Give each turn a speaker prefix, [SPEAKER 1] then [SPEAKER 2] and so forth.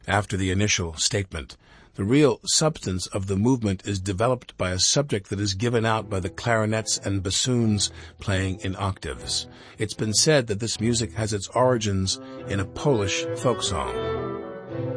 [SPEAKER 1] after the initial statement. The real substance of the movement is developed by a subject that is given out by the clarinets and bassoons playing in octaves. It's been said that this music has its origins in a Polish folk song.